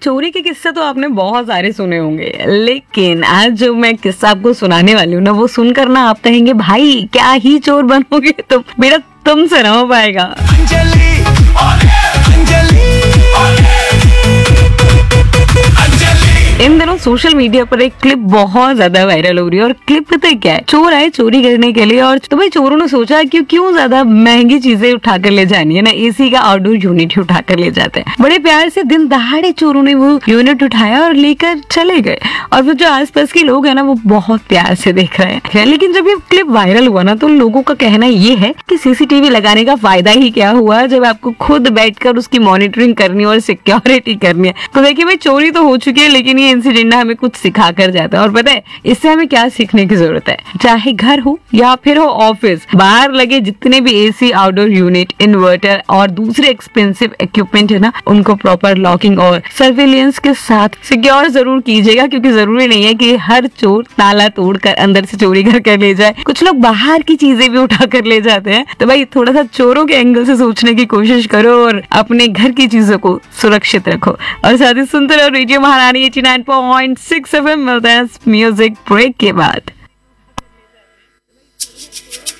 चोरी के किस्से तो आपने बहुत सारे सुने होंगे, लेकिन आज जो मैं किस्सा आपको सुनाने वाली हूँ ना, वो सुनकर ना आप कहेंगे भाई क्या ही चोर बनोगे तुम, बेटा तुमसे ना हो पाएगा। अंजलि, इन दिनों सोशल मीडिया पर एक क्लिप बहुत ज्यादा वायरल हो रही है, और क्लिप पता है क्या है? चोर आए चोरी करने के लिए, और तो भाई चोरों ने सोचा कि क्यों ज्यादा महंगी चीजें उठाकर ले जानी है ना, एसी का आउटडोर यूनिट उठाकर ले जाते हैं। बड़े प्यार से दिन दहाड़े चोरों ने वो यूनिट उठाया और लेकर चले गए, और वो जो आसपास के लोग है ना वो बहुत प्यार से देख रहे हैं। लेकिन जब ये क्लिप वायरल हुआ ना, तो लोगों का कहना ये है कि सीसीटीवी लगाने का फायदा ही क्या हुआ जब आपको खुद बैठकर उसकी मॉनिटरिंग करनी और सिक्योरिटी करनी है। तो देखिए भाई, चोरी तो हो चुकी है, लेकिन ये इंसिडेंट ना हमें कुछ सिखा कर जाता है। और पता है इससे हमें क्या सीखने की जरूरत है? चाहे घर हो या फिर हो ऑफिस, बाहर लगे जितने भी एसी, आउटडोर यूनिट, इन्वर्टर और दूसरे एक्सपेंसिव इक्विपमेंट है ना, उनको प्रॉपर लॉकिंग और सर्विलियंस के साथ सिक्योर जरूर कीजिएगा, क्योंकि जरूरी नहीं है कि हर चोर ताला तोड़कर अंदर से चोरी कर ले जाए। कुछ लोग बाहर की चीजें भी उठा कर ले जाते हैं। तो भाई थोड़ा सा चोरों के एंगल से सोचने की कोशिश करो और अपने घर की चीजों को सुरक्षित रखो। और साथ ही सुनते रहो रेडियो महारानी 89.6 FM। मिलते हैं म्यूजिक ब्रेक के बाद।